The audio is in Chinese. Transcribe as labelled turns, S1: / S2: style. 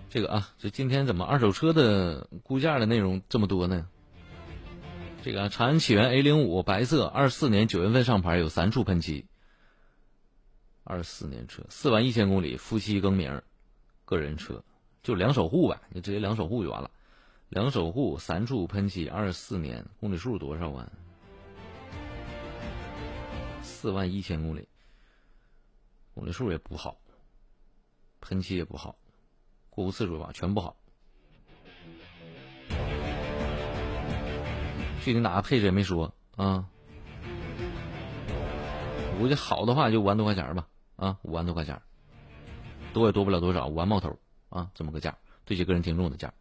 S1: 这个这今天怎么二手车的估价的内容这么多呢？这个长安启源 A05 白色，24年9月份上牌，有3处喷漆。24年车，41000公里，夫妻更名，个人车，就2手户呗，你直接2手户就完了。2手户3处喷漆，24年，公里数多少万？41000公里，公里数也不好，喷漆也不好，过户次数吧全不好。具体哪个配置也没说啊。我估计好的话就5万多块钱吧，5万多块钱，多也多不了多少，5万冒头这么个价，对接个人听众的价。